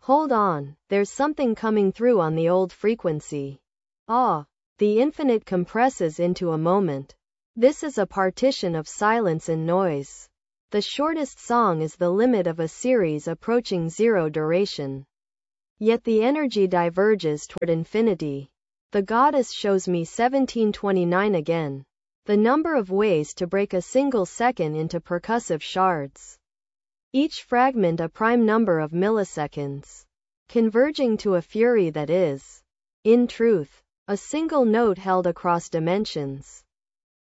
Hold on, there's something coming through on the old frequency. Ah, the infinite compresses into a moment. This is a partition of silence and noise. The shortest song is the limit of a series approaching zero duration. Yet the energy diverges toward infinity. The goddess shows me 1729 again. The number of ways to break a single second into percussive shards. Each fragment a prime number of milliseconds, converging to a fury that is, in truth, a single note held across dimensions.